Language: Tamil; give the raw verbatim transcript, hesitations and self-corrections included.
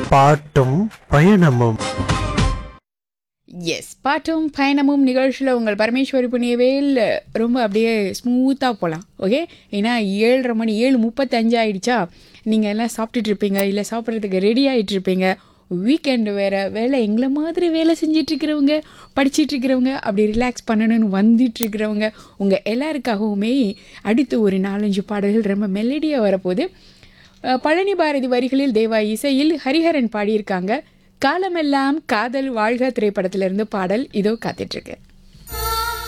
பாட்டும் பயணமும். எஸ், பாட்டும் பயணமும் நிகழ்ச்சியில் உங்கள் பரமேஸ்வரி புண்ணியவேல் ரொம்ப அப்படியே ஸ்மூத்தாக போகலாம். ஓகே, ஏன்னா ஏழரை மணி ஏழு முப்பத்தஞ்சு ஆயிடுச்சா, நீங்கள் எல்லாம் சாப்பிட்டுட்டு இருப்பீங்க, இல்லை சாப்பிட்றதுக்கு ரெடி ஆகிட்டு இருப்பீங்க. வீக்கெண்டு வேறு வேலை, எங்களை மாதிரி வேலை செஞ்சிட்ருக்கிறவங்க, படிச்சிட்ருக்கிறவங்க, அப்படி ரிலாக்ஸ் பண்ணணும்னு வந்துட்டுருக்கிறவங்க, உங்கள் எல்லாருக்காகவுமே அடுத்து ஒரு நாலஞ்சு பாடல்கள் ரொம்ப மெலடியாக வரப்போகுது. பழனி பாரதி வரிகளில் தேவா இசையில் ஹரிஹரன் பாடியிருக்காங்க. காலமெல்லாம் காதல் வாழ்க திரைப்படத்திலிருந்து பாடல் இதோ காத்துட்ருக்கு.